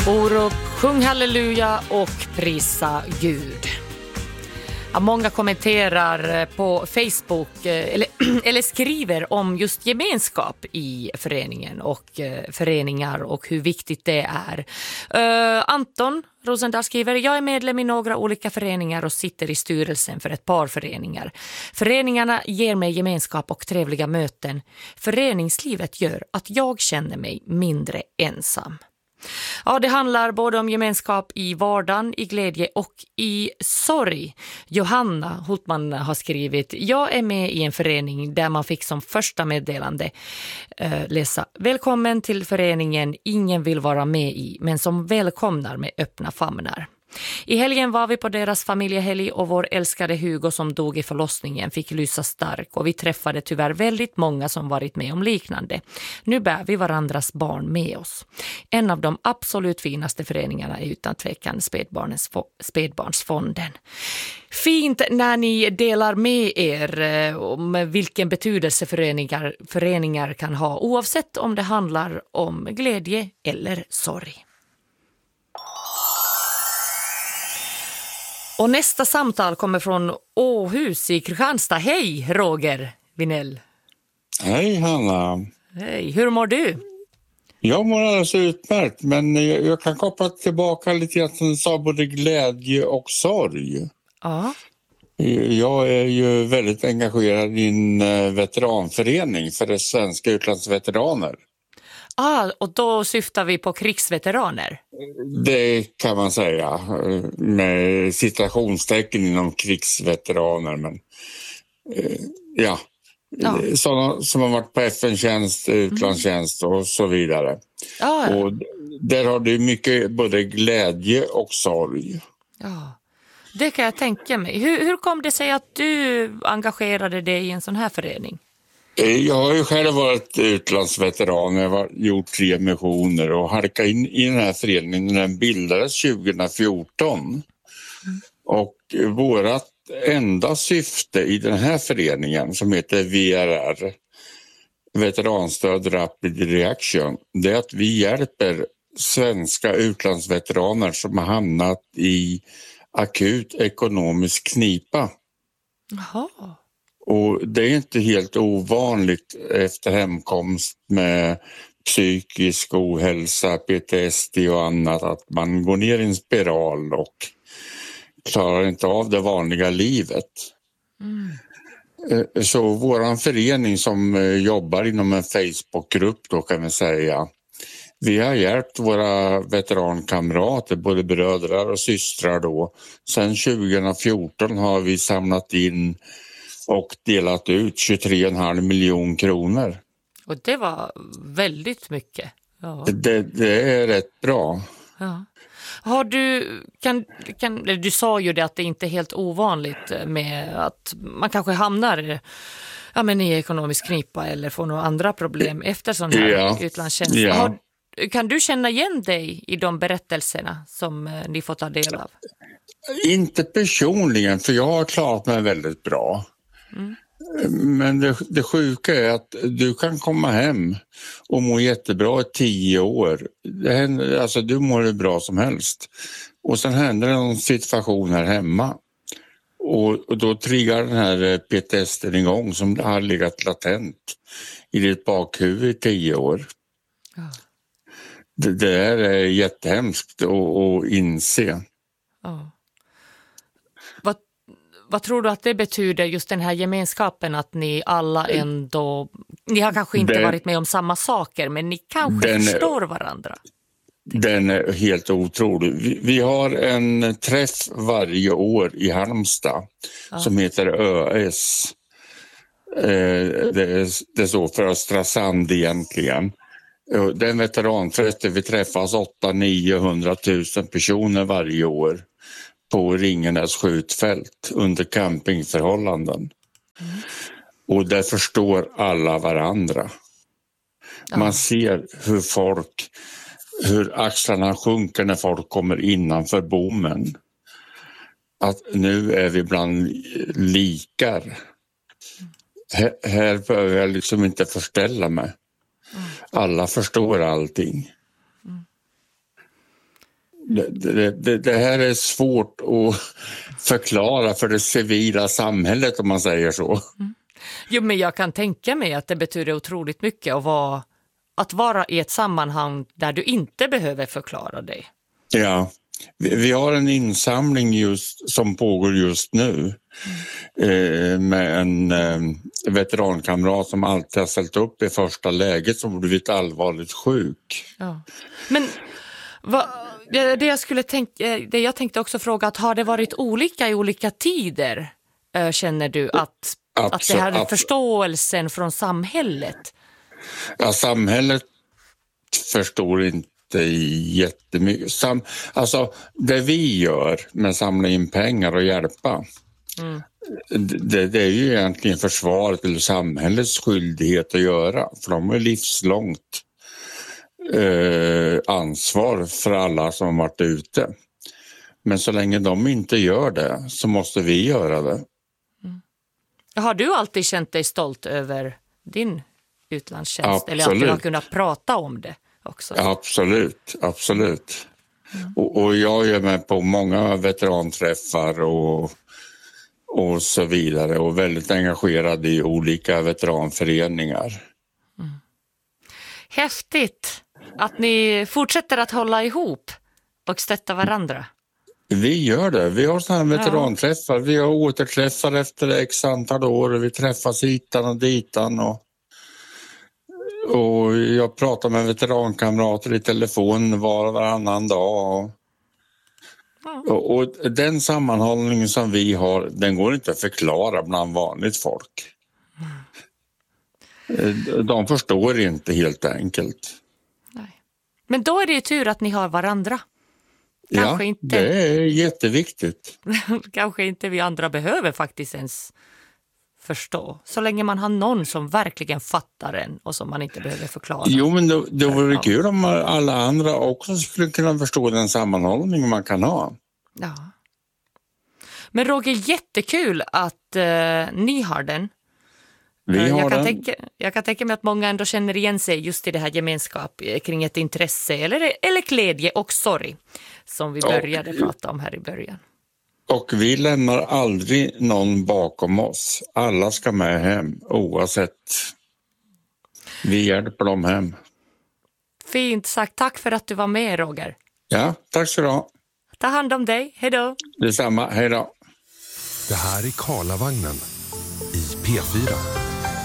Orup, sjung halleluja och prisa Gud. Ja, många kommenterar på Facebook eller skriver om just gemenskap i föreningen och föreningar och hur viktigt det är. Anton Rosendahl skriver: jag är medlem i några olika föreningar och sitter i styrelsen för ett par föreningar. Föreningarna ger mig gemenskap och trevliga möten. Föreningslivet gör att jag känner mig mindre ensam. Ja, det handlar både om gemenskap i vardagen, i glädje och i sorg. Johanna Hultman har skrivit: jag är med i en förening där man fick som första meddelande läsa: välkommen till föreningen ingen vill vara med i, men som välkomnar med öppna famnar. I helgen var vi på deras familjehelg och vår älskade Hugo som dog i förlossningen fick lysa stark och vi träffade tyvärr väldigt många som varit med om liknande. Nu bär vi varandras barn med oss. En av de absolut finaste föreningarna är utan tvekan Spädbarnsfonden. Fint när ni delar med er om vilken betydelse föreningar kan ha, oavsett om det handlar om glädje eller sorg. Och nästa samtal kommer från Åhus i Kristianstad. Hej Roger Vinell. Hej Hanna. Hej, hur mår du? Jag mår alldeles utmärkt, men jag kan koppla tillbaka lite grann som du sa, både glädje och sorg. Ja. Jag är ju väldigt engagerad i en veteranförening för det svenska utlandsveteraner. Och då syftar vi på krigsveteraner? Det kan man säga, med citationstecken inom krigsveteraner. Men, ja. Sådana som har varit på FN-tjänst, utlandstjänst och så vidare. Och där har du mycket både glädje och sorg. Ja, det kan jag tänka mig. Hur kom det sig att du engagerade dig i en sån här förening? Jag har ju själv varit utlandsveteran, jag har gjort 3 missioner och halkat in i den här föreningen när den bildades 2014. Och vårat enda syfte i den här föreningen som heter VRR, Veteranstöd Rapid Reaction, det är att vi hjälper svenska utlandsveteraner som har hamnat i akut ekonomisk knipa. Jaha. Och det är inte helt ovanligt efter hemkomst med psykisk ohälsa, PTSD och annat att man går ner i en spiral och klarar inte av det vanliga livet. Så våran förening som jobbar inom en Facebookgrupp då kan vi säga, vi har hjälpt våra veterankamrater, både bröder och systrar då. Sen 2014 har vi samlat in och delat ut 23,5 miljoner kronor. Och det var väldigt mycket. Ja. Det är rätt bra. Ja. Har du sa ju det att det inte är helt ovanligt med att man kanske hamnar i ekonomisk knipa eller får några andra problem efter sån här utlandstjänst. Ja. Kan du känna igen dig i de berättelserna som ni får ta del av? Inte personligen, för jag har klarat mig väldigt bra. Men det sjuka är att du kan komma hem och må jättebra i 10 år. Det händer, alltså du mår hur bra som helst. Och sen händer det någon situation här hemma. Och då triggar den här PTSD:n igång som har legat latent i ditt bakhuvud i 10 år. Ja. Det är jättehemskt att inse. Ja. Vad tror du att det betyder, just den här gemenskapen, att ni alla ändå, ni har kanske inte varit med om samma saker, men ni kanske förstår varandra? Den är helt otrolig. Vi har en träff varje år i Halmstad som heter ÖS. Det står för Östra Sand egentligen. Den veteranträff där vi träffas 800-900 000 personer varje år på Ringenäs skjutfält under campingförhållanden. Och där förstår alla varandra. Man ser hur axlarna sjunker när folk kommer innanför bommen. Att nu är vi bland likar. Här behöver jag liksom inte förställa mig. Alla förstår allting. Det här är svårt att förklara för det civila samhället, om man säger så. Jo, men jag kan tänka mig att det betyder otroligt mycket att vara i ett sammanhang där du inte behöver förklara dig. Ja, vi har en insamling som pågår just nu med en veterankamrat som alltid har ställt upp i första läget, som blivit allvarligt sjuk. Ja. Men det jag tänkte också fråga, att har det varit olika i olika tider? Känner du att det här är förståelsen från samhället? Ja, samhället förstår inte jättemycket. Alltså, det vi gör med att samla in pengar och hjälpa, det är ju egentligen försvaret eller samhällets skyldighet att göra. För de har livslångt ansvar för alla som har varit ute. Men så länge de inte gör det så måste vi göra det. Har du alltid känt dig stolt över din utlandstjänst? Absolut. Eller att du har kunnat prata om det också? Absolut. Och jag är med på många veteranträffar och så vidare, och väldigt engagerad i olika veteranföreningar. Häftigt att ni fortsätter att hålla ihop och stötta varandra. Vi gör det. Vi har sådana här veteranträffar. Vi har återträffar efter x antal år. Vi träffas hitan och ditan. Och jag pratar med veterankamrater i telefon varannan dag. Och den sammanhållningen som vi har, den går inte att förklara bland vanligt folk. De förstår inte, helt enkelt. Nej. Men då är det ju tur att ni har varandra. Kanske inte... det är jätteviktigt. Kanske inte vi andra behöver faktiskt ens förstå. Så länge man har någon som verkligen fattar en och som man inte behöver förklara. Jo, men det vore kul om alla andra också skulle kunna förstå den sammanhållning man kan ha. Ja. Men Roger, jättekul att ni har den. Jag kan tänka mig att många ändå känner igen sig just i det här gemenskap kring ett intresse eller glädje och sorg som vi började prata om här i början. Och vi lämnar aldrig någon bakom oss. Alla ska med hem, oavsett. Vi hjälper dem hem. Fint sagt. Tack för att du var med, Roger. Ja, tack så du ha. Ta hand om dig. Hej då. Detsamma. Hej då. Det här är Karlavagnen i P4.